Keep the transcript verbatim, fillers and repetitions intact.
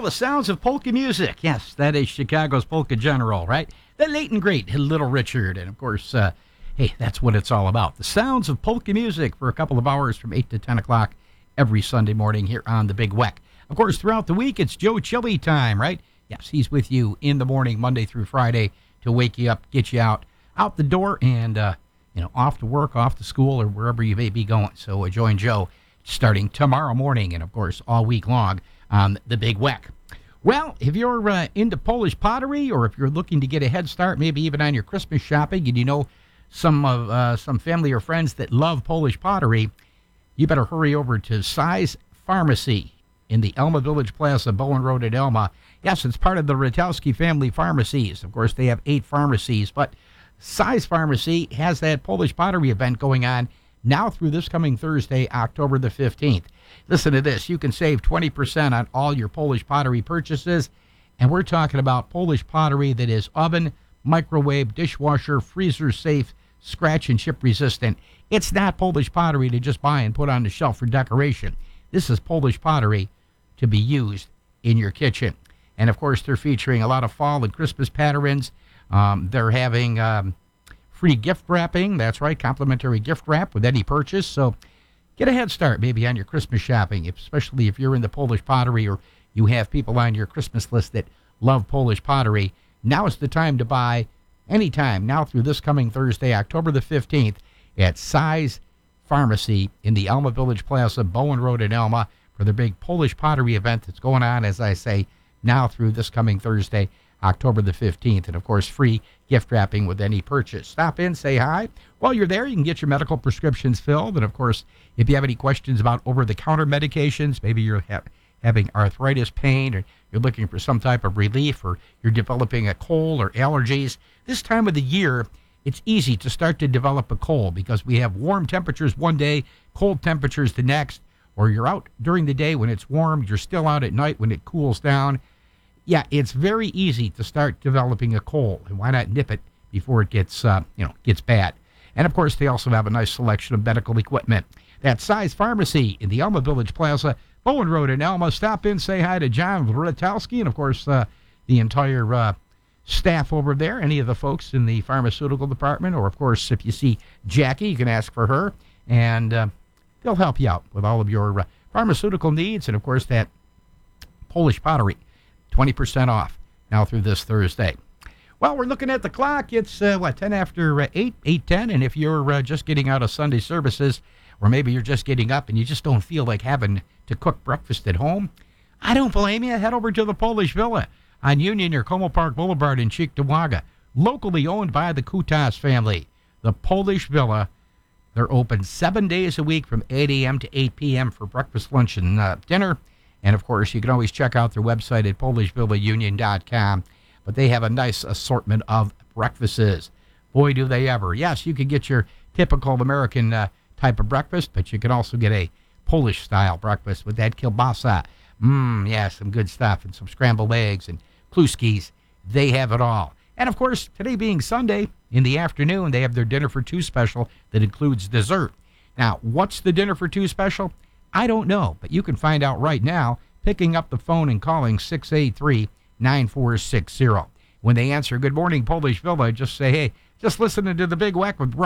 the sounds of polka music. Yes, that is Chicago's polka general, right? The late and great Little Richard. And, of course, uh, hey, that's what it's all about. The sounds of polka music for a couple of hours from eight to ten o'clock every Sunday morning here on the Big Weck. Of course, throughout the week, it's Joe Chili time, right? Yes, he's with you in the morning, Monday through Friday, to wake you up, get you out, out the door, and, uh, you know, off to work, off to school, or wherever you may be going. So uh, join Joe starting tomorrow morning and, of course, all week long on the Big Weck. Well, if you're uh, into Polish pottery, or if you're looking to get a head start, maybe even on your Christmas shopping, and you know some of uh, some family or friends that love Polish pottery, you better hurry over to Size Pharmacy in the Elma Village Plaza, Bowen Road at Elma. Yes, it's part of the Ratalski family pharmacies. Of course, they have eight pharmacies, but Size Pharmacy has that Polish pottery event going on now through this coming Thursday, October the fifteenth. Listen to this. You can save twenty percent on all your Polish pottery purchases, and we're talking about Polish pottery that is oven, microwave, dishwasher, freezer safe, scratch and chip resistant. It's not Polish pottery to just buy and put on the shelf for decoration. This is Polish pottery to be used in your kitchen. And, of course, they're featuring a lot of fall and Christmas patterns. Um, they're having um, free gift wrapping. That's right, complimentary gift wrap with any purchase. So get a head start maybe on your Christmas shopping, especially if you're into Polish pottery or you have people on your Christmas list that love Polish pottery. Now is the time to buy anytime, now through this coming Thursday, October the fifteenth, at Size Pharmacy in the Elma Village Plaza, Bowen Road in Elma, for the big Polish pottery event that's going on, as I say, now through this coming Thursday, October the fifteenth. And, of course, free gift wrapping with any purchase. Stop in, say hi. While you're there, you can get your medical prescriptions filled. And, of course, if you have any questions about over-the-counter medications, maybe you're ha- having arthritis pain, or you're looking for some type of relief, or you're developing a cold or allergies, this time of the year, it's easy to start to develop a cold because we have warm temperatures one day, cold temperatures the next, or you're out during the day when it's warm, you're still out at night when it cools down. Yeah, it's very easy to start developing a cold, and why not nip it before it gets, uh, you know, gets bad? And, of course, they also have a nice selection of medical equipment. That's Size Pharmacy in the Elma Village Plaza, Bowen Road in Elma. Stop in, say hi to John Ratalski, and, of course, uh, the entire uh, staff over there, any of the folks in the pharmaceutical department, or, of course, if you see Jackie, you can ask for her, and uh, they'll help you out with all of your uh, pharmaceutical needs, and, of course, that Polish pottery, twenty percent off now through this Thursday. Well, we're looking at the clock. It's, uh, what, ten after uh, eight, eight ten, and if you're uh, just getting out of Sunday services, or maybe you're just getting up and you just don't feel like having to cook breakfast at home, I don't blame you. Head over to the Polish Villa on Union or Como Park Boulevard in Cheektowaga, locally owned by the Kutas family. The Polish Villa, they're open seven days a week from eight a.m. to eight p.m. for breakfast, lunch, and uh, dinner. And, of course, you can always check out their website at polish villa union dot com. But they have a nice assortment of breakfasts. Boy, do they ever. Yes, you can get your typical American uh, type of breakfast, but you can also get a Polish-style breakfast with that kielbasa. Mmm, yeah, some good stuff, and some scrambled eggs and kluskis. They have it all. And, of course, today being Sunday, in the afternoon, they have their dinner for two special that includes dessert. Now, what's the dinner for two special? I don't know, but you can find out right now picking up the phone and calling six eight three, nine four six zero. When they answer, "Good morning, Polish Villa," just say, "Hey, just listening to the Big Weck with